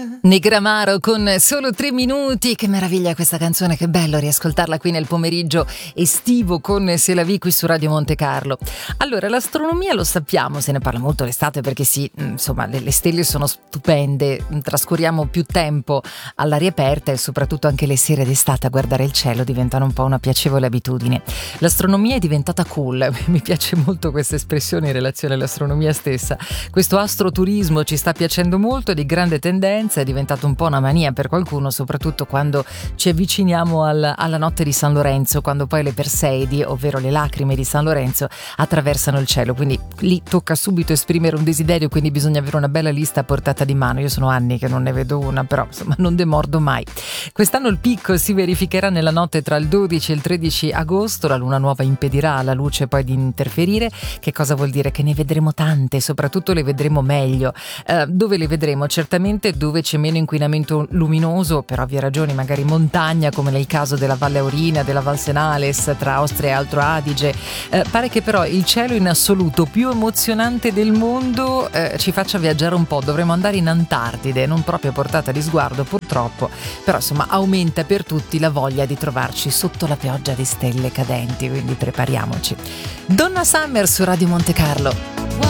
Negramaro con Solo 3 minuti, che meraviglia questa canzone, che bello riascoltarla qui nel pomeriggio estivo con C'est la vie qui su Radio Monte Carlo. Allora, l'astronomia lo sappiamo, se ne parla molto l'estate perché sì, insomma le stelle sono stupende, trascorriamo più tempo all'aria aperta e soprattutto anche le sere d'estate a guardare il cielo diventano un po' una piacevole abitudine. L'astronomia è diventata cool, mi piace molto questa espressione in relazione all'astronomia stessa. Questo astroturismo ci sta piacendo molto, è di grande tendenza, è diventato un po' una mania per qualcuno, soprattutto quando ci avviciniamo alla notte di San Lorenzo, quando poi le Perseidi, ovvero le lacrime di San Lorenzo, attraversano il cielo, quindi lì tocca subito esprimere un desiderio, quindi bisogna avere una bella lista a portata di mano. Io sono anni che non ne vedo una, però insomma non demordo mai. Quest'anno il picco si verificherà nella notte tra il 12 e il 13 agosto, la luna nuova impedirà alla luce poi di interferire. Che cosa vuol dire? Che ne vedremo tante, soprattutto le vedremo meglio. Dove le vedremo? Certamente dove c'è meno inquinamento luminoso, per ovvie ragioni, magari montagna, come nel caso della Valle Aurina, della Val Senales, tra Austria e Alto Adige. Pare che però il cielo in assoluto più emozionante del mondo ci faccia viaggiare un po'. Dovremmo andare in Antartide, non proprio a portata di sguardo purtroppo, però insomma aumenta per tutti la voglia di trovarci sotto la pioggia di stelle cadenti, quindi prepariamoci. Donna Summer su Radio Monte Carlo.